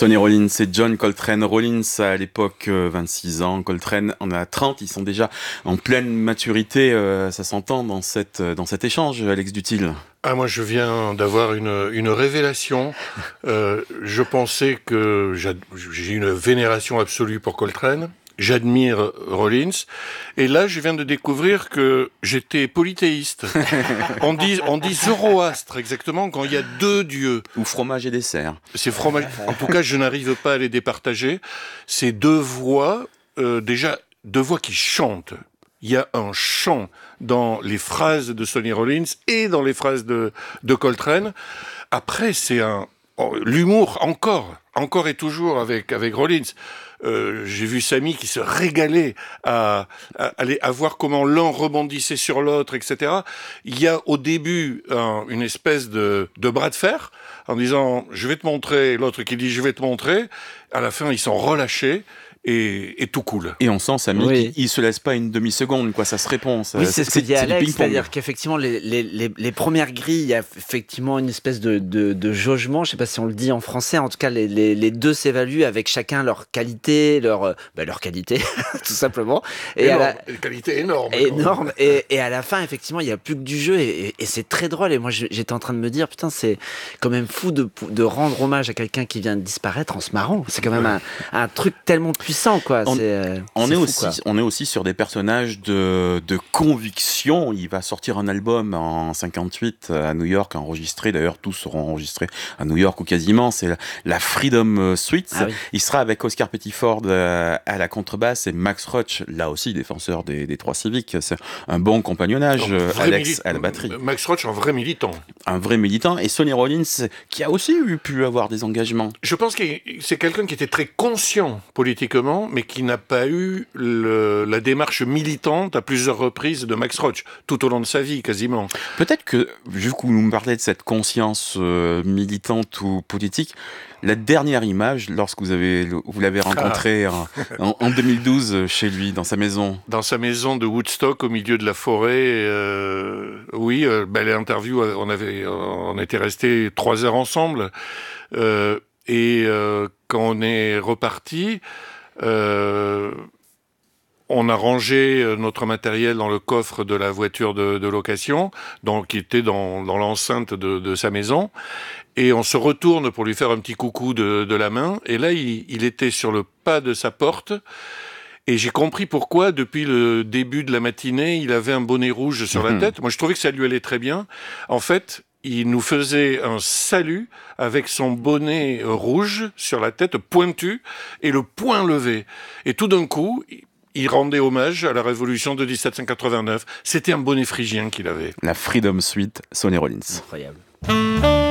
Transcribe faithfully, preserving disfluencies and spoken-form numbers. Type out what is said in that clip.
Sonny Rollins et John Coltrane. Rollins à l'époque euh, vingt-six ans, Coltrane en a trente, ils sont déjà en pleine maturité, euh, ça s'entend dans, cette, dans cet échange, Alex Duthil. Ah, moi, je viens d'avoir une, une révélation. Euh, je pensais que j'ai une vénération absolue pour Coltrane. J'admire Rollins. Et là, je viens de découvrir que j'étais polythéiste. On dit, on dit zoroastre, exactement, quand il y a deux dieux. Ou fromage et dessert. C'est fromage. En tout cas, je n'arrive pas à les départager. Ces deux voix, euh, déjà, deux voix qui chantent. Il y a un chant dans les phrases de Sonny Rollins et dans les phrases de, de Coltrane. Après, c'est un, oh, l'humour encore, encore et toujours avec, avec Rollins. Euh, j'ai vu Samy qui se régalait à, à, aller, à voir comment l'un rebondissait sur l'autre, et cetera. Il y a au début un, une espèce de, de bras de fer en disant « je vais te montrer », l'autre qui dit « je vais te montrer ». À la fin, ils sont relâchés. Et, et tout cool. Et on sent, Samy, oui. qu'il ne se laisse pas une demi-seconde, quoi, ça se répond. Ça, oui, c'est, c'est ce que dit Alex, c'est-à-dire qu'effectivement, les, les, les, les premières grilles, il y a effectivement une espèce de, de, de jaugement, je ne sais pas si on le dit en français, en tout cas, les, les, les deux s'évaluent avec chacun leur qualité, leur, bah, leur qualité, tout simplement. Et énorme, à la... une qualité énorme. Énorme, et, et à la fin, effectivement, il n'y a plus que du jeu, et, et, et c'est très drôle, et moi, j'étais en train de me dire, putain, c'est quand même fou de, de rendre hommage à quelqu'un qui vient de disparaître en se marrant, c'est quand même un, un truc tellement puissant. Quoi. On, c'est, euh, on, c'est est fou, aussi, quoi. on est aussi sur des personnages de, de conviction. Il va sortir un album en cinquante-huit à New York, enregistré. D'ailleurs, tous seront enregistrés à New York ou quasiment. C'est la, la Freedom Suite. Ah, oui. Il sera avec Oscar Pettiford à la contrebasse et Max Roach, là aussi défenseur des, des Trois Civiques. C'est un bon compagnonnage, Donc, Alex, à la batterie. Max Roach, un vrai militant. Un vrai militant. Et Sonny Rollins, qui a aussi eu, pu avoir des engagements. Je pense que c'est quelqu'un qui était très conscient politiquement, mais qui n'a pas eu le, la démarche militante à plusieurs reprises de Max Roach, tout au long de sa vie, quasiment. Peut-être que, vu que vous me parlez de cette conscience euh, militante ou politique, la dernière image, lorsque vous, avez, vous l'avez rencontré ah. en, en, en deux mille douze chez lui, dans sa maison. Dans sa maison de Woodstock, au milieu de la forêt, euh, oui, euh, ben, l'interview, on, avait, on était restés trois heures ensemble, euh, et euh, quand on est reparti, Euh, on a rangé notre matériel dans le coffre de la voiture de, de location, donc qui était dans, dans l'enceinte de, de sa maison, et on se retourne pour lui faire un petit coucou de, de la main, et là il, il était sur le pas de sa porte, et j'ai compris pourquoi depuis le début de la matinée il avait un bonnet rouge sur mmh. la tête. Moi je trouvais que ça lui allait très bien. En fait, il nous faisait un salut avec son bonnet rouge sur la tête, pointu, et le poing levé. Et tout d'un coup, il rendait hommage à la Révolution de dix-sept cent quatre-vingt-neuf. C'était un bonnet phrygien qu'il avait. La Freedom Suite, Sonny Rollins. Incroyable.